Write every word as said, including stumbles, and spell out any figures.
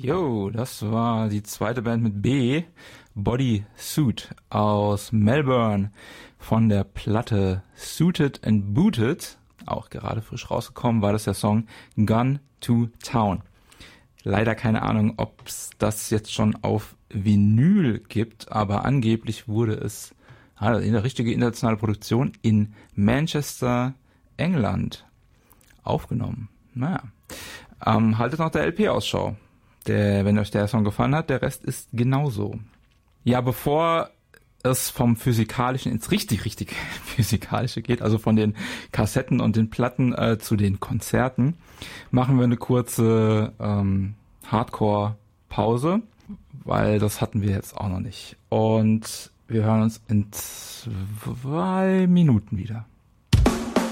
Yo, das war die zweite Band mit B, Body Suit aus Melbourne von der Platte Suited and Booted, auch gerade frisch rausgekommen, war das der Song Gun to Town. Leider keine Ahnung, ob es das jetzt schon auf Vinyl gibt, aber angeblich wurde es also in der richtige internationale Produktion in Manchester, England aufgenommen. Naja, ähm, haltet noch der L P Ausschau. Der, wenn euch der Song gefallen hat, der Rest ist genauso. Ja, bevor es vom Physikalischen ins richtig, richtig Physikalische geht, also von den Kassetten und den Platten äh, zu den Konzerten, machen wir eine kurze ähm, Hardcore-Pause, weil das hatten wir jetzt auch noch nicht. Und wir hören uns in zwei Minuten wieder.